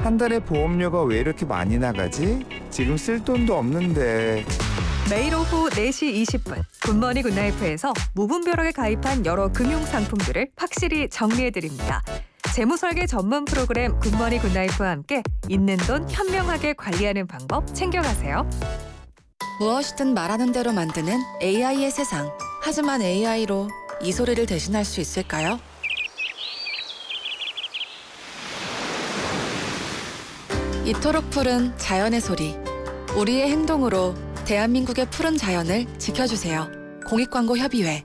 한 달에 보험료가 왜 이렇게 많이 나가지? 지금 쓸 돈도 없는데. 매일 오후 4시 20분 굿모닝 굿나이프에서 무분별하게 가입한 여러 금융 상품들을 확실히 정리해드립니다. 재무설계 전문 프로그램 굿모닝 굿나이프와 함께 있는 돈 현명하게 관리하는 방법 챙겨가세요. 무엇이든 말하는 대로 만드는 AI의 세상. 하지만 AI로 이 소리를 대신할 수 있을까요? 이토록 푸른 자연의 소리. 우리의 행동으로 대한민국의 푸른 자연을 지켜주세요. 공익광고협의회.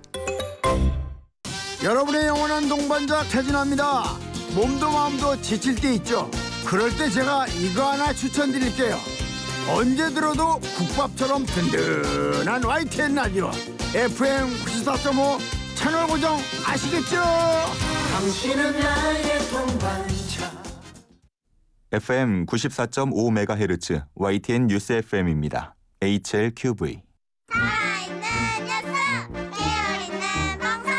여러분의 영원한 동반자 태진아입니다. 몸도 마음도 지칠 때 있죠. 그럴 때 제가 이거 하나 추천드릴게요. 언제 들어도 국밥처럼 든든한 YTN 라디오 FM 94.5 채널 고정 아시겠죠? 당신은 나의 동반자. FM 94.5MHz YTN 뉴스 FM입니다. HLQV. 살아있는 녀석, 깨어있는 방송,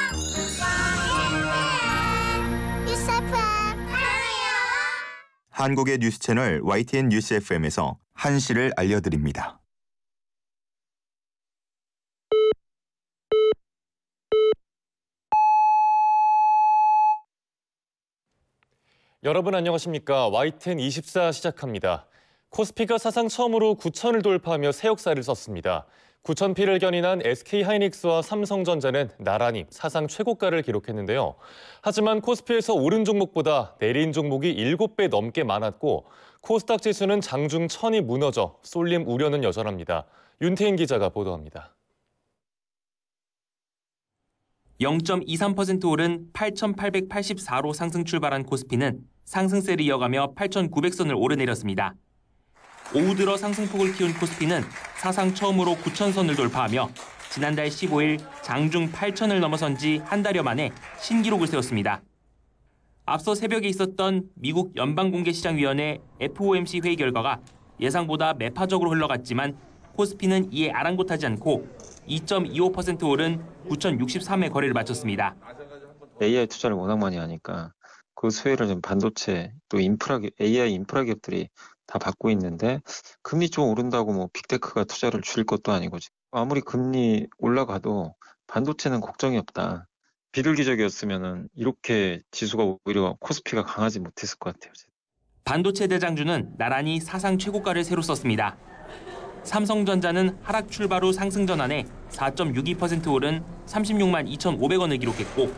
YTN 뉴스 FM 사랑해요. 한국의 뉴스 채널 YTN 뉴스 FM에서 한시를 알려드립니다. 여러분 안녕하십니까? YTN 24 시작합니다. 코스피가 사상 처음으로 9천을 돌파하며 새 역사를 썼습니다. 9,000피를 견인한 SK하이닉스와 삼성전자는 나란히 사상 최고가를 기록했는데요. 하지만 코스피에서 오른 종목보다 내린 종목이 7배 넘게 많았고 코스닥 지수는 장중 천이 무너져 쏠림 우려는 여전합니다. 윤태인 기자가 보도합니다. 0.23% 오른 8,884로 상승 출발한 코스피는 상승세를 이어가며 8,900선을 오르내렸습니다. 오후 들어 상승폭을 키운 코스피는 사상 처음으로 9,000선을 돌파하며 지난달 15일 장중 8,000을 넘어선 지 한 달여 만에 신기록을 세웠습니다. 앞서 새벽에 있었던 미국 연방공개시장위원회 FOMC 회의 결과가 예상보다 매파적으로 흘러갔지만 코스피는 이에 아랑곳하지 않고 2.25% 오른 9,063의 거래를 마쳤습니다. AI 투자를 워낙 많이 하니까 그 수혜를 좀 반도체 또 AI 인프라 기업들이 다 받고 있는데 금리 좀 오른다고 뭐 빅테크가 투자를 줄일 것도 아니고 아무리 금리 올라가도 반도체는 걱정이 없다. 비둘기적이었으면은 이렇게 지수가 오히려 코스피가 강하지 못했을 것 같아요. 반도체 대장주는 나란히 사상 최고가를 새로 썼습니다. 삼성전자는 하락 출발 후 상승 전환에 4.62% 오른 36만 2,500원을 기록했고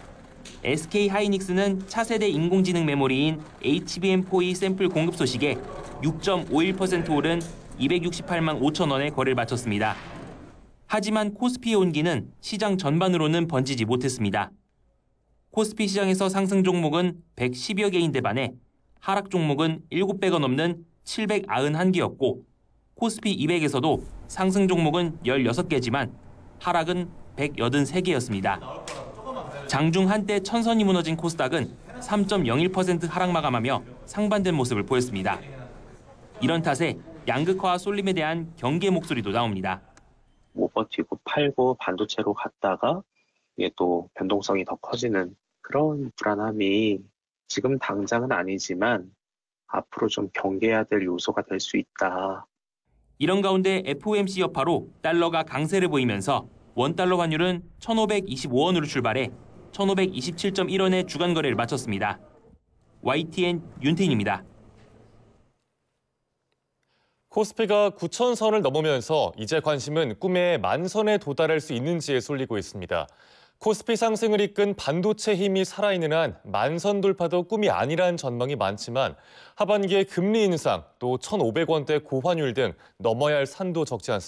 SK하이닉스는 차세대 인공지능 메모리인 HBM4E 샘플 공급 소식에 6.51% 오른 268만 5천 원의 거래를 마쳤습니다. 하지만 코스피의 온기는 시장 전반으로는 번지지 못했습니다. 코스피 시장에서 상승 종목은 110여 개인데 반해 하락 종목은 7배가 넘는 791개였고 코스피 200에서도 상승 종목은 16개지만 하락은 183개였습니다. 장중 한때 천선이 무너진 코스닥은 3.01% 하락 마감하며 상반된 모습을 보였습니다. 이런 탓에 양극화와 쏠림에 대한 경계 목소리도 나옵니다. 못 버티고 팔고 반도체로 갔다가 이게 또 변동성이 더 커지는 그런 불안함이 지금 당장은 아니지만 앞으로 좀 경계해야 될 요소가 될 수 있다. 이런 가운데 FOMC 여파로 달러가 강세를 보이면서 원달러 환율은 1,525원으로 출발해 1,527.1원의 주간 거래를 마쳤습니다. YTN 윤태인입니다. 코스피가 9,000선을 넘으면서 이제 관심은 꿈의 만선에 도달할 수 있는지에 쏠리고 있습니다. 코스피 상승을 이끈 반도체 힘이 살아있는 한 만선 돌파도 꿈이 아니라는 전망이 많지만 하반기에 금리 인상, 또 1,500원대 고환율 등 넘어야 할 산도 적지 않습니다.